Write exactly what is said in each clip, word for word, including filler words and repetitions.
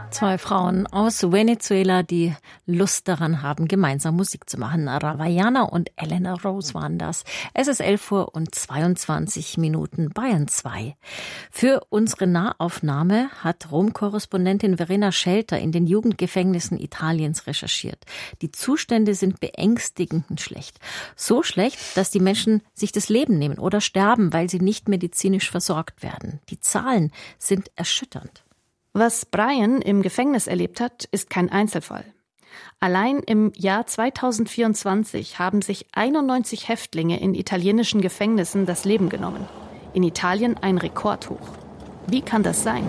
Zwei Frauen aus Venezuela, die Lust daran haben, gemeinsam Musik zu machen. Ravaiana und Elena Rose waren das. Es ist elf Uhr und zweiundzwanzig Minuten, Bayern zwei. Für unsere Nahaufnahme hat Rom-Korrespondentin Verena Schelter in den Jugendgefängnissen Italiens recherchiert. Die Zustände sind beängstigend schlecht. So schlecht, dass die Menschen sich das Leben nehmen oder sterben, weil sie nicht medizinisch versorgt werden. Die Zahlen sind erschütternd. Was Brian im Gefängnis erlebt hat, ist kein Einzelfall. Allein im Jahr zweitausendvierundzwanzig haben sich einundneunzig Häftlinge in italienischen Gefängnissen das Leben genommen. In Italien ein Rekordhoch. Wie kann das sein?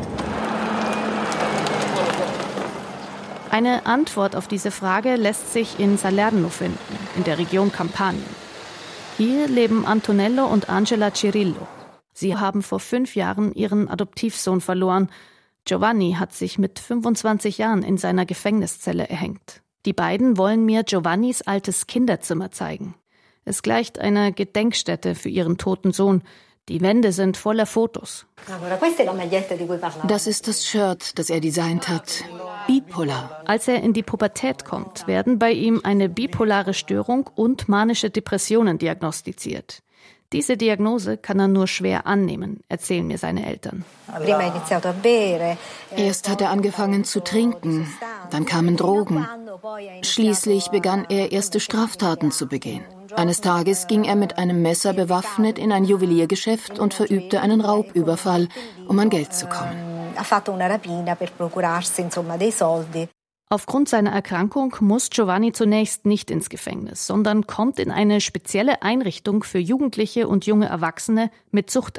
Eine Antwort auf diese Frage lässt sich in Salerno finden, in der Region Kampanien. Hier leben Antonello und Angela Cirillo. Sie haben vor fünf Jahren ihren Adoptivsohn verloren. Giovanni hat sich mit fünfundzwanzig Jahren in seiner Gefängniszelle erhängt. Die beiden wollen mir Giovannis altes Kinderzimmer zeigen. Es gleicht einer Gedenkstätte für ihren toten Sohn. Die Wände sind voller Fotos. Das ist das Shirt, das er designt hat. Bipolar. Als er in die Pubertät kommt, werden bei ihm eine bipolare Störung und manische Depressionen diagnostiziert. Diese Diagnose kann er nur schwer annehmen, erzählen mir seine Eltern. Erst hat er angefangen zu trinken, dann kamen Drogen. Schließlich begann er erste Straftaten zu begehen. Eines Tages ging er mit einem Messer bewaffnet in ein Juweliergeschäft und verübte einen Raubüberfall, um an Geld zu kommen. Aufgrund seiner Erkrankung muss Giovanni zunächst nicht ins Gefängnis, sondern kommt in eine spezielle Einrichtung für Jugendliche und junge Erwachsene mit Suchterkrankungen.